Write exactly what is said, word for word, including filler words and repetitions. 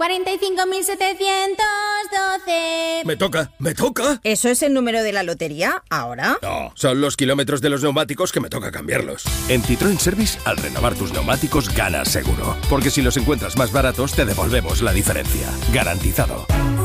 cuarenta y cinco mil setecientos doce. Me toca, me toca. ¿Eso es el número de la lotería ahora? No, son los kilómetros de los neumáticos que me toca cambiarlos. En Citroën Service, al renovar tus neumáticos, ganas seguro. Porque si los encuentras más baratos, te devolvemos la diferencia. Garantizado.